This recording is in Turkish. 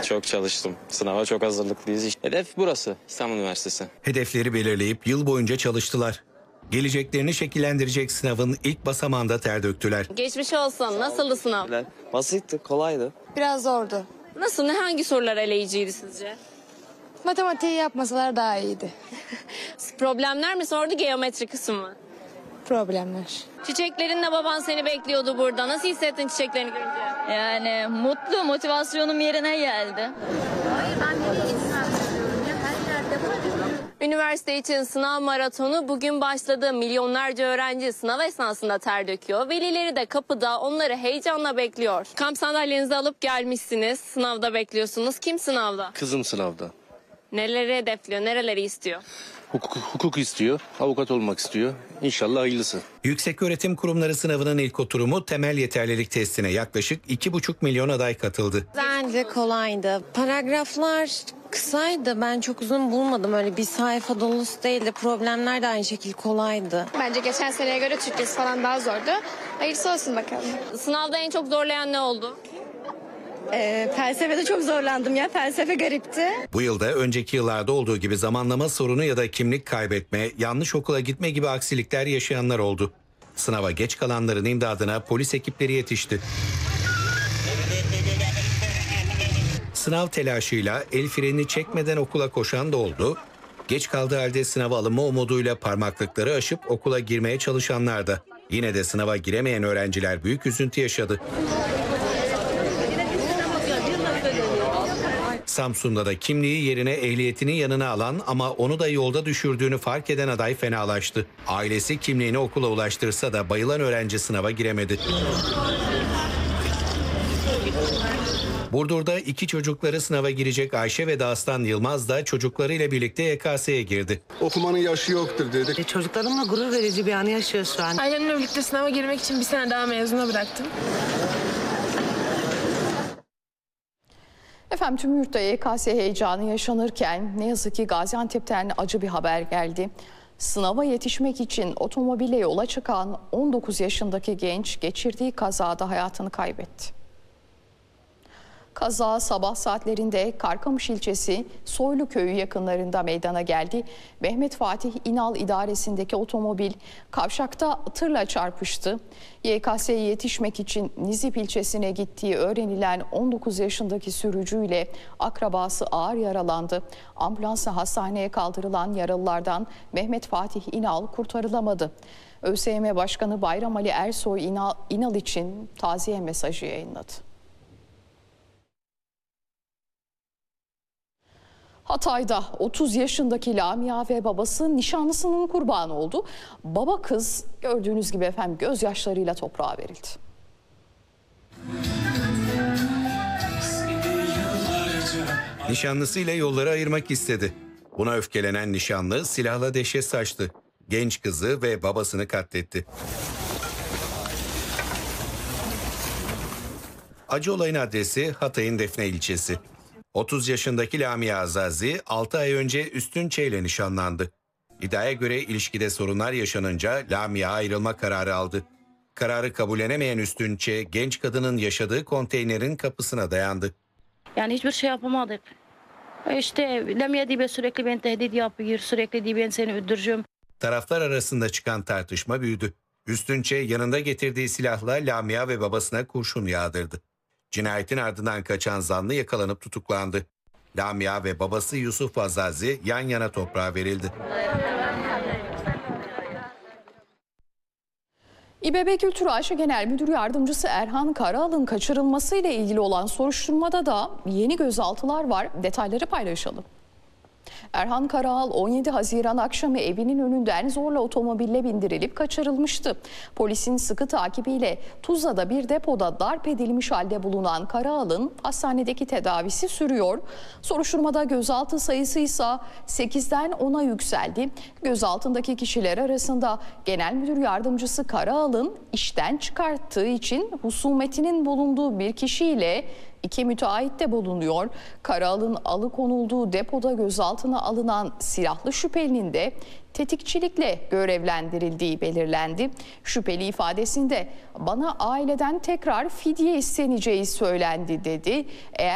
Çok çalıştım. Sınava çok hazırlıklıyız. Hedef burası, İstanbul Üniversitesi. Hedefleri belirleyip yıl boyunca çalıştılar. Geleceklerini şekillendirecek sınavın ilk basamağında ter döktüler. Geçmiş olsun. Nasıldı sınav? Basitti, kolaydı. Biraz zordu. Nasıl? Hangi sorular eleyiciydi sizce? Matematiği yapmasalar daha iyiydi. Problemler mi sordu, geometri kısmı mı? Problemler. Çiçeklerinle baban seni bekliyordu burada. Nasıl hissettin çiçeklerini görünce? Yani mutlu, motivasyonum yerine geldi. Üniversite için sınav maratonu bugün başladı. Milyonlarca öğrenci sınav esnasında ter döküyor. Velileri de kapıda onları heyecanla bekliyor. Kamp sandalyenizi alıp gelmişsiniz. Sınavda bekliyorsunuz. Kim sınavda? Kızım sınavda. Neleri hedefliyor, nereleri istiyor? Hukuk istiyor, avukat olmak istiyor. İnşallah hayırlısı. Yükseköğretim Kurumları sınavının ilk oturumu temel yeterlilik testine yaklaşık 2,5 milyon aday katıldı. Bence kolaydı. Paragraflar kısaydı. Ben çok uzun bulmadım. Öyle bir sayfa dolusu değildi. Problemler de aynı şekilde kolaydı. Bence geçen seneye göre Türkçesi falan daha zordu. Hayırlısı olsun bakalım. Sınavda en çok zorlayan ne oldu? Felsefede çok zorlandım ya. Felsefe garipti. Bu yılda önceki yıllarda olduğu gibi zamanlama sorunu ya da kimlik kaybetme, yanlış okula gitme gibi aksilikler yaşayanlar oldu. Sınava geç kalanların imdadına polis ekipleri yetişti. Sınav telaşıyla el frenini çekmeden okula koşan da oldu. Geç kaldığı halde sınava alınma umuduyla parmaklıkları aşıp okula girmeye çalışanlar da. Yine de sınava giremeyen öğrenciler büyük üzüntü yaşadı. Samsun'da da kimliği yerine ehliyetini yanına alan ama onu da yolda düşürdüğünü fark eden aday fenalaştı. Ailesi kimliğini okula ulaştırsa da bayılan öğrenci sınava giremedi. Burdur'da 2 çocukları sınava girecek Ayşe ve Dağıstan Yılmaz da çocuklarıyla birlikte YKS'ye girdi. Okumanın yaşı yoktur dedik. Çocuklarımla gurur verici bir anı yaşıyoruz şu an. Ailemle birlikte sınava girmek için bir sene daha mezuna bıraktım. Efendim tüm yurtta YKS heyecanı yaşanırken ne yazık ki Gaziantep'ten acı bir haber geldi. Sınava yetişmek için otomobille yola çıkan 19 yaşındaki genç geçirdiği kazada hayatını kaybetti. Kaza sabah saatlerinde Karkamış ilçesi Soylu köyü yakınlarında meydana geldi. Mehmet Fatih İnal idaresindeki otomobil kavşakta tırla çarpıştı. YKS'ye yetişmek için Nizip ilçesine gittiği öğrenilen 19 yaşındaki sürücüyle akrabası ağır yaralandı. Ambulansla hastaneye kaldırılan yaralılardan Mehmet Fatih İnal kurtarılamadı. ÖSYM Başkanı Bayram Ali Ersoy İnal için taziye mesajı yayınladı. Hatay'da 30 yaşındaki Lamia ve babası nişanlısının kurbanı oldu. Baba kız gördüğünüz gibi efendim gözyaşlarıyla toprağa verildi. Nişanlısıyla yolları ayırmak istedi. Buna öfkelenen nişanlı silahla dehşet saçtı. Genç kızı ve babasını katletti. Acı olayın adresi Hatay'ın Defne ilçesi. 30 yaşındaki Lamia Azazi 6 ay önce Üstünçe ile nişanlandı. İddiaya göre ilişkide sorunlar yaşanınca Lamia ayrılma kararı aldı. Kararı kabullenemeyen Üstünçe genç kadının yaşadığı konteynerin kapısına dayandı. Yani hiçbir şey yapamadık. İşte Lamia diye sürekli beni tehdit yapıyor, sürekli diye ben seni öldüreceğim. Taraflar arasında çıkan tartışma büyüdü. Üstünçe yanında getirdiği silahla Lamia ve babasına kurşun yağdırdı. Cinayetin ardından kaçan zanlı yakalanıp tutuklandı. Lamia ve babası Yusuf Azazi yan yana toprağa verildi. İBB Kültür AŞ Genel Müdür Yardımcısı Erhan Karaal'ın kaçırılmasıyla ilgili olan soruşturmada da yeni gözaltılar var. Detayları paylaşalım. Erhan Karaal 17 Haziran akşamı evinin önünden zorla otomobille bindirilip kaçırılmıştı. Polisin sıkı takibiyle Tuzla'da bir depoda darp edilmiş halde bulunan Karaal'ın hastanedeki tedavisi sürüyor. Soruşturmada gözaltı sayısı ise 8'den 10'a yükseldi. Gözaltındaki kişiler arasında Genel Müdür Yardımcısı Karaal'ın işten çıkarttığı için husumetinin bulunduğu bir kişiyle 2 müteahhit de bulunuyor. Karaal'ın alıkonulduğu depoda gözaltına alınan silahlı şüphelinin de tetikçilikle görevlendirildiği belirlendi. Şüpheli ifadesinde bana aileden tekrar fidye isteneceği söylendi dedi. Eğer